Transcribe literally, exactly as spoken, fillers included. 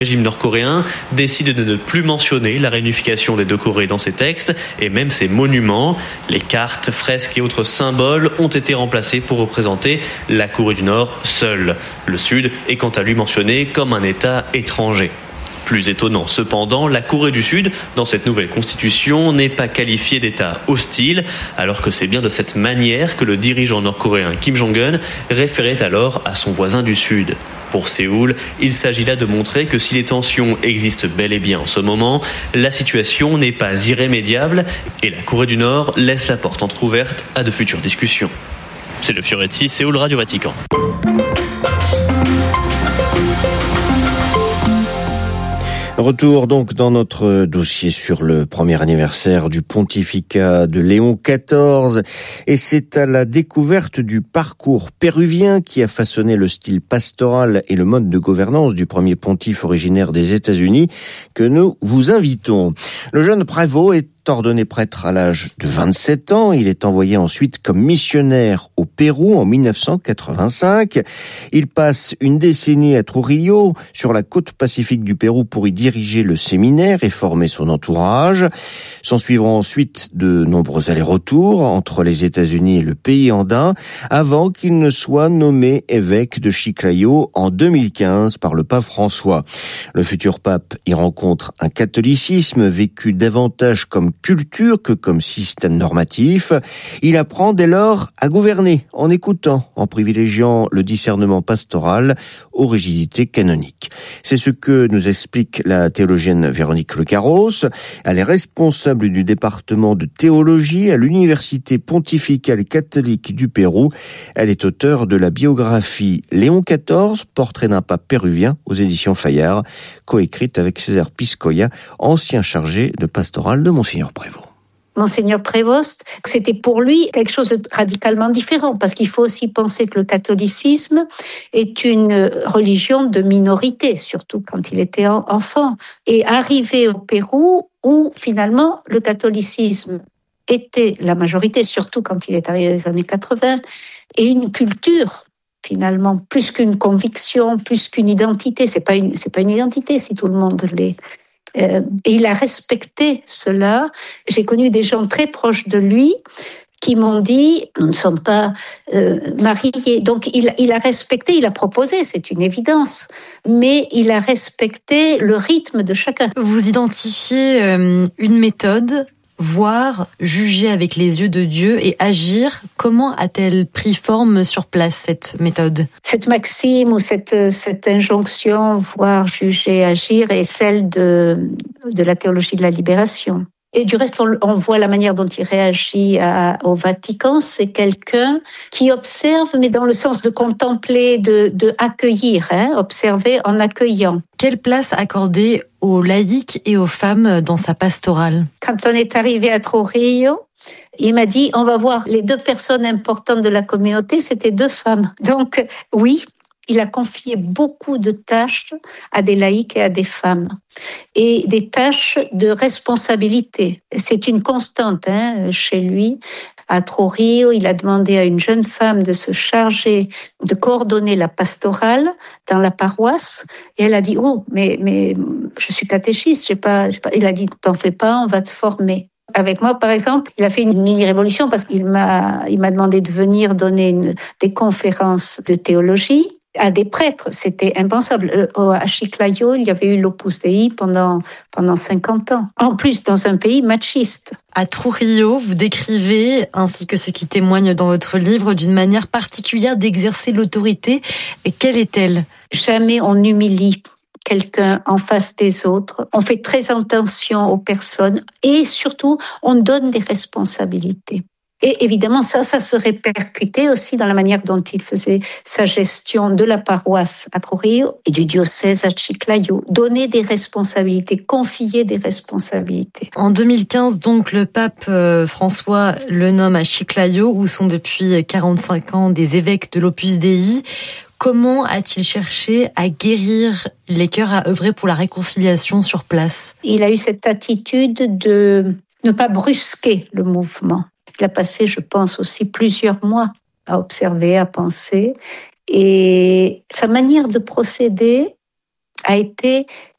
Le régime nord-coréen décide de ne plus mentionner la réunification des deux Corées dans ses textes et même ses monuments. Les cartes, fresques et autres symboles ont été remplacés pour représenter la Corée du Nord seule. Le Sud est quant à lui mentionné comme un État étranger. Plus étonnant cependant, la Corée du Sud, dans cette nouvelle constitution, n'est pas qualifiée d'État hostile, alors que c'est bien de cette manière que le dirigeant nord-coréen Kim Jong-un référait alors à son voisin du Sud. Pour Séoul, il s'agit là de montrer que si les tensions existent bel et bien en ce moment, la situation n'est pas irrémédiable et la Corée du Nord laisse la porte entrouverte à de futures discussions. C'est le Fioretti, Séoul Radio Vatican. Retour donc dans notre dossier sur le premier anniversaire du pontificat de Léon quatorze et c'est à la découverte du parcours péruvien qui a façonné le style pastoral et le mode de gouvernance du premier pontife originaire des États-Unis que nous vous invitons. Le jeune prévôt est ordonné prêtre à l'âge de vingt-sept ans. Il est envoyé ensuite comme missionnaire au Pérou en mille neuf cent quatre-vingt-cinq. Il passe une décennie à Trujillo, sur la côte pacifique du Pérou, pour y diriger le séminaire et former son entourage. S'en suivront ensuite de nombreux allers-retours entre les États-Unis et le pays andin, avant qu'il ne soit nommé évêque de Chiclayo en deux mille quinze par le pape François. Le futur pape y rencontre un catholicisme vécu davantage comme culture que comme système normatif. Il apprend dès lors à gouverner en écoutant, en privilégiant le discernement pastoral aux rigidités canoniques. C'est ce que nous explique la théologienne Véronique Lecarros. Elle est responsable du département de théologie à l'Université pontificale catholique du Pérou. Elle est auteure de la biographie Léon quatorze, portrait d'un pape péruvien aux éditions Fayard, coécrite avec César Piscoya, ancien chargé de pastoral de Monseigneur Prévost. Monseigneur Prévost, c'était pour lui quelque chose de radicalement différent, parce qu'il faut aussi penser que le catholicisme est une religion de minorité, surtout quand il était enfant. Et arrivé au Pérou, où finalement le catholicisme était la majorité, surtout quand il est arrivé dans les années quatre-vingts, et une culture, finalement, plus qu'une conviction, plus qu'une identité. C'est pas une, c'est pas une identité si tout le monde l'est. Euh, et il a respecté cela. J'ai connu des gens très proches de lui qui m'ont dit « nous ne sommes pas euh, mariés ». Donc il, il a respecté, il a proposé, c'est une évidence, mais il a respecté le rythme de chacun. Vous identifiez euh, une méthode, voir, juger avec les yeux de Dieu et agir. Comment a-t-elle pris forme sur place, cette méthode ? Cette maxime ou cette, cette injonction, voir, juger, agir, est celle de, de la théologie de la libération. Et du reste, on, on voit la manière dont il réagit à, au Vatican. C'est quelqu'un qui observe, mais dans le sens de contempler, de, de accueillir, hein, observer en accueillant. Quelle place accorder aux laïcs et aux femmes dans sa pastorale ? Quand on est arrivé à Trujillo, il m'a dit, on va voir les deux personnes importantes de la communauté, c'était deux femmes. Donc, oui, il a confié beaucoup de tâches à des laïcs et à des femmes. Et des tâches de responsabilité. C'est une constante hein, chez lui. À Trujillo, il a demandé à une jeune femme de se charger, de coordonner la pastorale dans la paroisse. Et elle a dit, oh, mais, mais je suis catéchiste, j'ai pas, j'ai pas... Il a dit, t'en fais pas, on va te former. Avec moi, par exemple, il a fait une mini-révolution parce qu'il m'a, il m'a demandé de venir donner une, des conférences de théologie à des prêtres. C'était impensable. À Chiclayo, il y avait eu l'Opus Dei pendant, pendant cinquante ans. En plus, dans un pays machiste. À Trujillo, vous décrivez, ainsi que ce qui témoigne dans votre livre, d'une manière particulière d'exercer l'autorité. Et quelle est-elle ? Jamais on humilie quelqu'un en face des autres. On fait très attention aux personnes et surtout, on donne des responsabilités. Et évidemment, ça, ça se répercutait aussi dans la manière dont il faisait sa gestion de la paroisse à Trujillo et du diocèse à Chiclayo. Donner des responsabilités, confier des responsabilités. En deux mille quinze, donc, le pape François le nomme à Chiclayo, où sont depuis quarante-cinq ans des évêques de l'Opus Dei. Comment a-t-il cherché à guérir les cœurs, à œuvrer pour la réconciliation sur place ? Il a eu cette attitude de ne pas brusquer le mouvement. Il a passé, je pense, aussi plusieurs mois à observer, à penser. Et sa manière de procéder a été